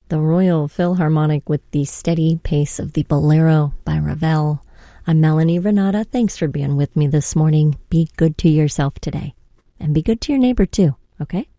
The Royal Philharmonic with the steady pace of the Bolero by Ravel. I'm Melanie Renata. Thanks for being with me this morning. Be good to yourself today. And be good to your neighbor too, okay?